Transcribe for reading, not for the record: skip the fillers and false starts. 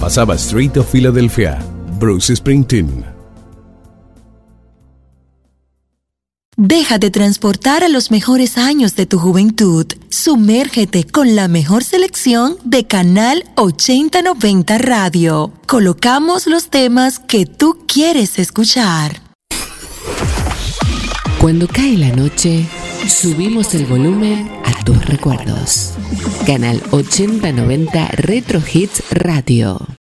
Pasaba Street of Philadelphia, Bruce Springsteen. Déjate transportar a los mejores años de tu juventud. Sumérgete con la mejor selección de Canal 8090 Radio. Colocamos los temas que tú quieres escuchar. Cuando cae la noche, subimos el volumen a tus recuerdos. Canal 8090 Retro Hits Radio.